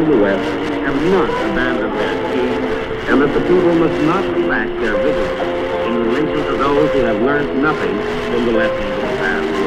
to the west have not abandoned their scheme, and that the people must not relax their vigilance in relation to those who have learned nothing from the lessons